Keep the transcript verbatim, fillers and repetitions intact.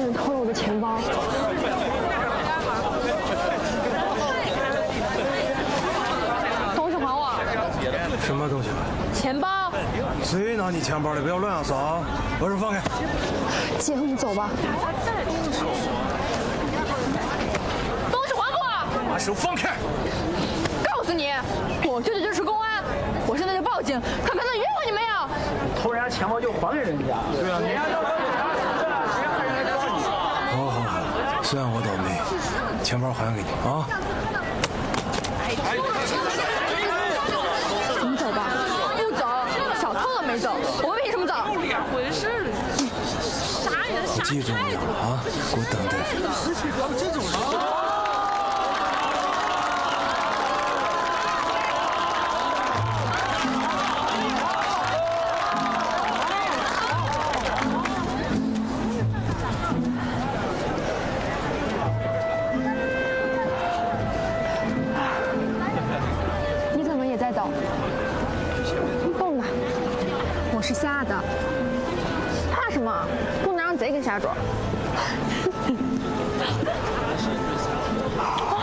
有人偷了我的钱包。东西还我！ 什么东西？ 钱包。 谁拿你钱包的？不要乱撒啊！把手放开。 姐，我们走吧。东西还给我！ 把手放开！ 告诉你，我舅舅就是公安，我现在就报警，看看能冤枉你没有。 偷人家钱包就还给人家。对啊，人家要报警啥？谁害人家告你？ 好好好，虽然我倒霉，钱包还给你啊。 我们走吧。不走，小偷都没走，我凭什么走？两回事。杀人我记住你了啊！给我等等。这种人。 你怎么也在走？动吧，我是瞎的。怕什么？不能让贼给吓着。